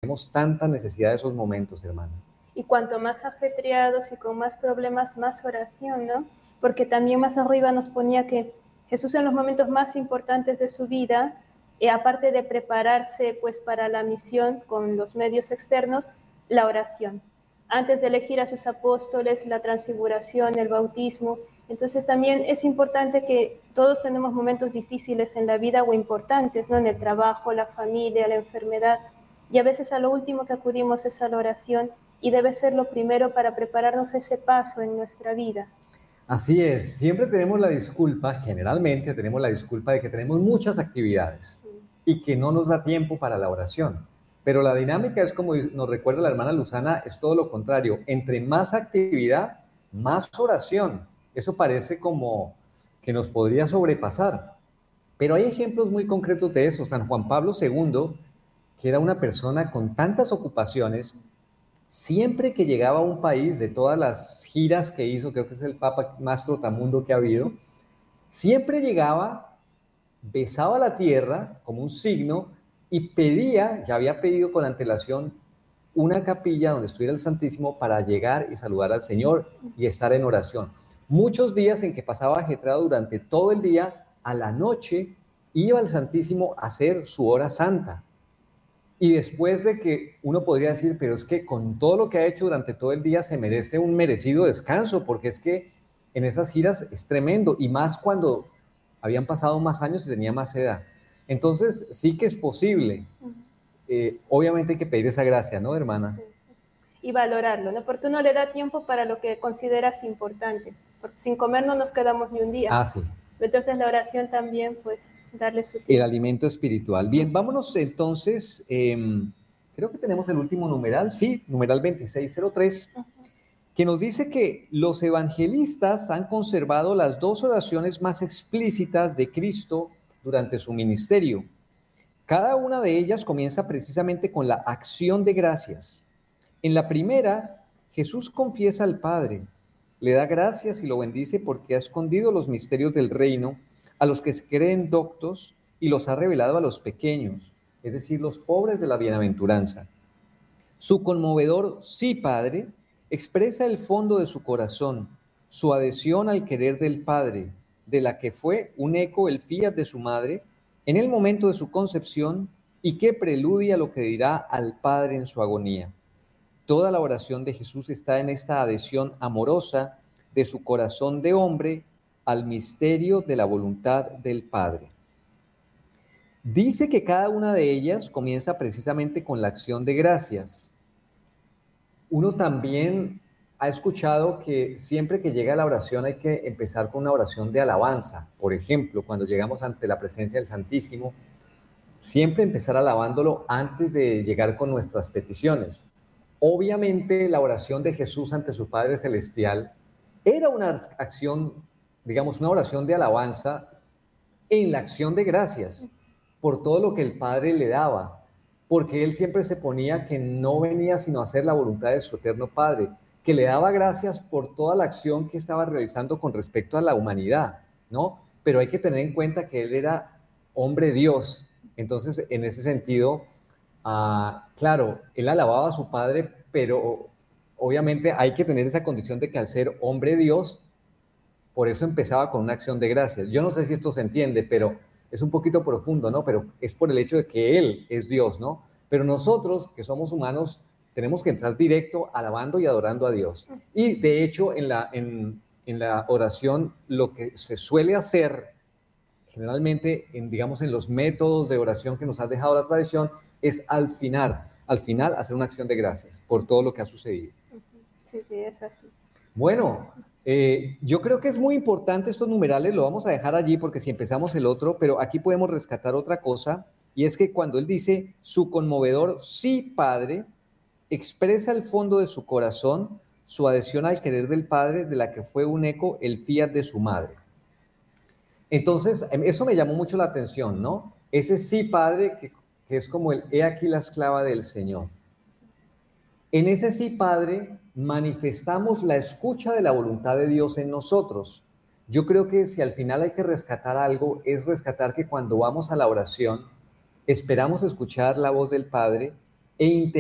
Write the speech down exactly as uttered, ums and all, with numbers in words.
tenemos tanta necesidad de esos momentos, hermana. Y cuanto más ajetreados y con más problemas, más oración, ¿no? Porque también más arriba nos ponía que Jesús en los momentos más importantes de su vida, eh, aparte de prepararse pues para la misión con los medios externos, la oración. Antes de elegir a sus apóstoles, la transfiguración, el bautismo. Entonces también es importante que todos tenemos momentos difíciles en la vida o importantes, ¿no? En el trabajo, la familia, la enfermedad. Y a veces a lo último que acudimos es a la oración y debe ser lo primero para prepararnos a ese paso en nuestra vida. Así es, siempre tenemos la disculpa, generalmente tenemos la disculpa de que tenemos muchas actividades y que no nos da tiempo para la oración. Pero la dinámica es como nos recuerda la hermana Luzana, es todo lo contrario. Entre más actividad, más oración. Eso parece como que nos podría sobrepasar. Pero hay ejemplos muy concretos de eso. San Juan Pablo segundo, que era una persona con tantas ocupaciones, siempre que llegaba a un país, de todas las giras que hizo, creo que es el papa más trotamundo que ha habido, siempre llegaba, besaba la tierra como un signo y pedía, ya había pedido con antelación, una capilla donde estuviera el Santísimo para llegar y saludar al Señor y estar en oración. Muchos días en que pasaba ajetreado durante todo el día, a la noche iba al Santísimo a hacer su hora santa. Y después de que uno podría decir, pero es que con todo lo que ha hecho durante todo el día se merece un merecido descanso, porque es que en esas giras es tremendo, y más cuando habían pasado más años y tenía más edad. Entonces sí que es posible. Eh, obviamente hay que pedir esa gracia, ¿no, hermana? Sí. Y valorarlo, ¿no? Porque uno le da tiempo para lo que consideras importante, porque sin comer no nos quedamos ni un día. Ah, sí. Entonces la oración también, pues, darle su tiempo. El alimento espiritual. Bien, vámonos entonces, eh, creo que tenemos el último numeral, sí, numeral veintiséis cero tres, uh-huh, que nos dice que los evangelistas han conservado las dos oraciones más explícitas de Cristo durante su ministerio. Cada una de ellas comienza precisamente con la acción de gracias. En la primera, Jesús confiesa al Padre, le da gracias y lo bendice porque ha escondido los misterios del reino a los que se creen doctos y los ha revelado a los pequeños, es decir, los pobres de la bienaventuranza. Su conmovedor sí, Padre, expresa el fondo de su corazón, su adhesión al querer del Padre, de la que fue un eco el fiat de su madre en el momento de su concepción y que preludia lo que dirá al Padre en su agonía. Toda la oración de Jesús está en esta adhesión amorosa de su corazón de hombre al misterio de la voluntad del Padre. Dice que cada una de ellas comienza precisamente con la acción de gracias. Uno también ha escuchado que siempre que llega a la oración hay que empezar con una oración de alabanza. Por ejemplo, cuando llegamos ante la presencia del Santísimo, siempre empezar alabándolo antes de llegar con nuestras peticiones. Obviamente la oración de Jesús ante su Padre Celestial era una acción, digamos, una oración de alabanza en la acción de gracias por todo lo que el Padre le daba, porque él siempre se ponía que no venía sino a hacer la voluntad de su eterno Padre, que le daba gracias por toda la acción que estaba realizando con respecto a la humanidad, ¿no? Pero hay que tener en cuenta que él era hombre Dios, entonces en ese sentido, uh, claro, él alababa a su Padre, pero obviamente hay que tener esa condición de que al ser hombre Dios, por eso empezaba con una acción de gracias. Yo no sé si esto se entiende, pero es un poquito profundo, ¿no? Pero es por el hecho de que Él es Dios, ¿no? Pero nosotros, que somos humanos, tenemos que entrar directo alabando y adorando a Dios. Y de hecho, en la, en, en la oración, lo que se suele hacer, generalmente, en, digamos, en los métodos de oración que nos ha dejado la tradición, es al final, al final hacer una acción de gracias por todo lo que ha sucedido. Sí, sí, es así. Bueno, eh, yo creo que es muy importante estos numerales, lo vamos a dejar allí porque si empezamos el otro, pero aquí podemos rescatar otra cosa, y es que cuando él dice su conmovedor sí, Padre, expresa el fondo de su corazón, su adhesión al querer del Padre, de la que fue un eco el fiat de su madre. Entonces, eso me llamó mucho la atención, ¿no? Ese sí, Padre, que, que es como el he aquí la esclava del Señor. En ese sí, Padre, manifestamos la escucha de la voluntad de Dios en nosotros. Yo creo que si al final hay que rescatar algo, es rescatar que cuando vamos a la oración, esperamos escuchar la voz del Padre e